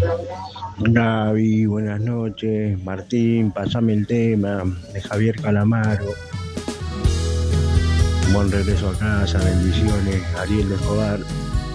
Gaby, buenas noches. Martín, pasame el tema de Javier Calamaro. Buen regreso a casa, bendiciones. Ariel de Escobar.